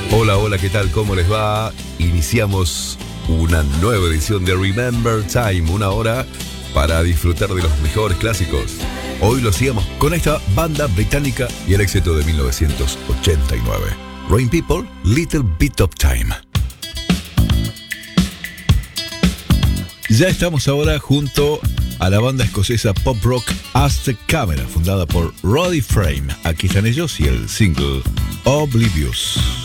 Hola, hola, ¿qué tal? ¿Cómo les va? Iniciamos una nueva edición de Remember Time, una hora para disfrutar de los mejores clásicos. Hoy lo hacíamos con esta banda británica y el éxito de 1989. Rain People, Little Bit of Time. Ya estamos ahora junto a la banda escocesa pop rock As the Camera, fundada por Roddy Frame. Aquí están ellos y el single Oblivious.